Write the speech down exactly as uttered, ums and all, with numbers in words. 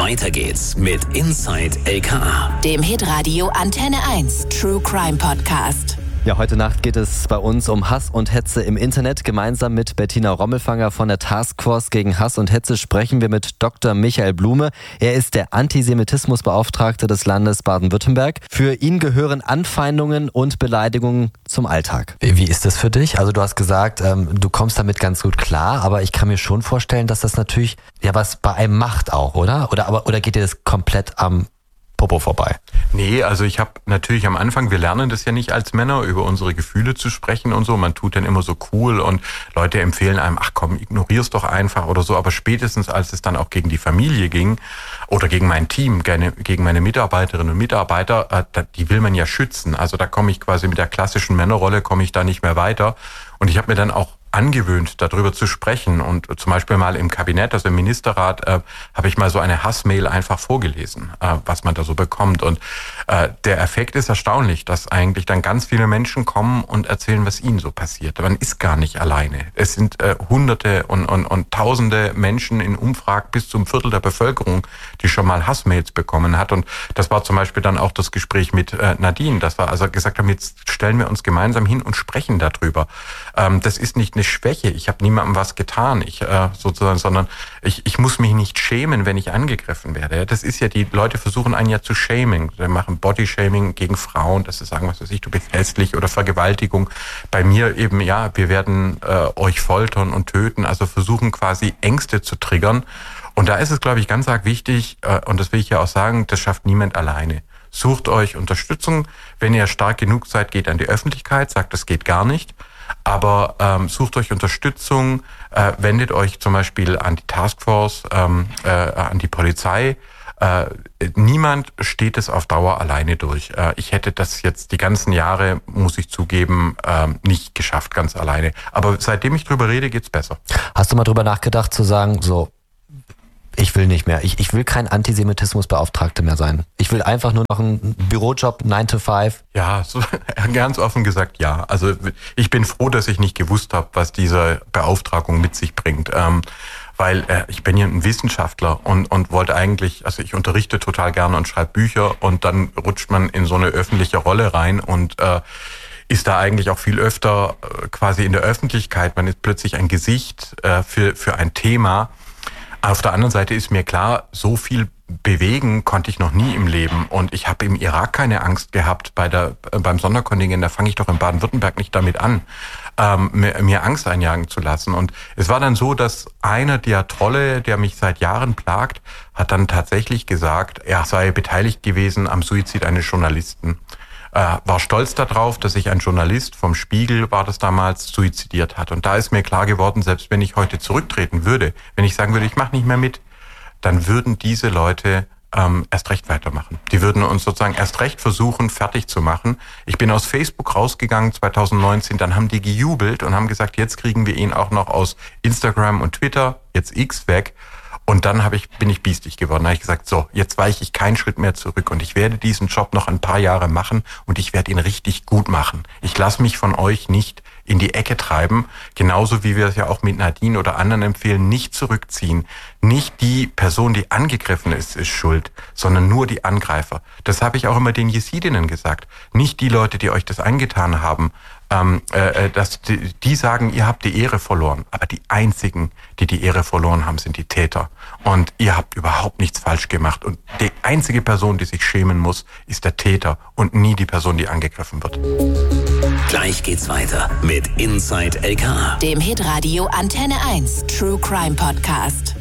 Weiter geht's mit Inside L K A, dem Hitradio Antenne eins True Crime Podcast. Ja, heute Nacht geht es bei uns um Hass und Hetze im Internet. Gemeinsam mit Bettina Rommelfanger von der Taskforce gegen Hass und Hetze sprechen wir mit Doktor Michael Blume. Er ist der Antisemitismusbeauftragte des Landes Baden-Württemberg. Für ihn gehören Anfeindungen und Beleidigungen zum Alltag. Wie ist das für dich? Also du hast gesagt, ähm, du kommst damit ganz gut klar, aber ich kann mir schon vorstellen, dass das natürlich ja was bei einem macht auch, oder? Oder, aber, oder geht dir das komplett am Popo vorbei? Nee, also ich habe natürlich am Anfang, wir lernen das ja nicht als Männer, über unsere Gefühle zu sprechen und so. Man tut dann immer so cool und Leute empfehlen einem, ach komm, ignorier's doch einfach oder so. Aber spätestens, als es dann auch gegen die Familie ging oder gegen mein Team, gegen meine Mitarbeiterinnen und Mitarbeiter, die will man ja schützen. Also da komme ich quasi mit der klassischen Männerrolle, komme ich da nicht mehr weiter. Und ich habe mir dann auch angewöhnt, darüber zu sprechen. Und zum Beispiel mal im Kabinett, also im Ministerrat, äh, habe ich mal so eine Hassmail einfach vorgelesen, äh, was man da so bekommt. Und äh, der Effekt ist erstaunlich, dass eigentlich dann ganz viele Menschen kommen und erzählen, was ihnen so passiert. Man ist gar nicht alleine. Es sind äh, Hunderte und, und, und Tausende Menschen in Umfragen bis zum Viertel der Bevölkerung, die schon mal Hassmails bekommen hat. Und das war zum Beispiel dann auch das Gespräch mit äh, Nadine, dass wir also gesagt haben, jetzt stellen wir uns gemeinsam hin und sprechen darüber. Ähm, das ist nicht eine Schwäche. Ich habe niemandem was getan, ich äh, sozusagen, sondern ich, ich muss mich nicht schämen, wenn ich angegriffen werde. Das ist ja, die Leute versuchen einen ja zu shaming. Wir machen Bodyshaming gegen Frauen, dass sie sagen, was weiß ich, du bist hässlich oder Vergewaltigung. Bei mir eben, ja, wir werden äh, euch foltern und töten, also versuchen quasi Ängste zu triggern. Und da ist es, glaube ich, ganz arg wichtig, äh, und das will ich ja auch sagen, das schafft niemand alleine. Sucht euch Unterstützung. Wenn ihr stark genug seid, geht an die Öffentlichkeit, sagt, das geht gar nicht. Aber ähm, sucht euch Unterstützung, äh, wendet euch zum Beispiel an die Taskforce, ähm, äh, an die Polizei. Äh, niemand steht es auf Dauer alleine durch. Äh, ich hätte das jetzt die ganzen Jahre, muss ich zugeben, äh, nicht geschafft, ganz alleine. Aber seitdem ich drüber rede, geht's besser. Hast du mal drüber nachgedacht zu sagen, so, ich will nicht mehr. Ich, ich will kein Antisemitismusbeauftragter mehr sein. Ich will einfach nur noch einen Bürojob, nine to five. Ja, so, ganz offen gesagt, ja. Also ich bin froh, dass ich nicht gewusst habe, was diese Beauftragung mit sich bringt. Ähm, weil äh, ich bin ja ein Wissenschaftler und, und wollte eigentlich, also ich unterrichte total gerne und schreibe Bücher und dann rutscht man in so eine öffentliche Rolle rein und äh, ist da eigentlich auch viel öfter äh, quasi in der Öffentlichkeit. Man ist plötzlich ein Gesicht äh, für, für ein Thema. Auf der anderen Seite ist mir klar, so viel bewegen konnte ich noch nie im Leben. Und ich habe im Irak keine Angst gehabt bei der, beim Sonderkontingent. Da fange ich doch in Baden-Württemberg nicht damit an, ähm, mir, mir Angst einjagen zu lassen. Und es war dann so, dass einer der Trolle, der mich seit Jahren plagt, hat dann tatsächlich gesagt, er sei beteiligt gewesen am Suizid eines Journalisten. Äh, war stolz darauf, dass sich ein Journalist vom Spiegel, war das damals, suizidiert hat. Und da ist mir klar geworden, selbst wenn ich heute zurücktreten würde, wenn ich sagen würde, ich mache nicht mehr mit, dann würden diese Leute ähm, erst recht weitermachen. Die würden uns sozusagen erst recht versuchen, fertig zu machen. Ich bin aus Facebook rausgegangen zwanzig neunzehn, dann haben die gejubelt und haben gesagt, jetzt kriegen wir ihn auch noch aus Instagram und Twitter, jetzt X, weg. Und dann hab ich, bin ich biestig geworden. Da habe ich gesagt, so, jetzt weiche ich keinen Schritt mehr zurück und ich werde diesen Job noch ein paar Jahre machen und ich werde ihn richtig gut machen. Ich lasse mich von euch nicht in die Ecke treiben, genauso wie wir es ja auch mit Nadine oder anderen empfehlen, nicht zurückziehen. Nicht die Person, die angegriffen ist, ist schuld, sondern nur die Angreifer. Das habe ich auch immer den Jesidinnen gesagt. Nicht die Leute, die euch das angetan haben, ähm, äh, dass die, die sagen, ihr habt die Ehre verloren. Aber die einzigen, die die Ehre verloren haben, sind die Täter. Und ihr habt überhaupt nichts falsch gemacht. Und die einzige Person, die sich schämen muss, ist der Täter und nie die Person, die angegriffen wird. Gleich geht's weiter mit Inside L K A, dem Hitradio Antenne eins True Crime Podcast.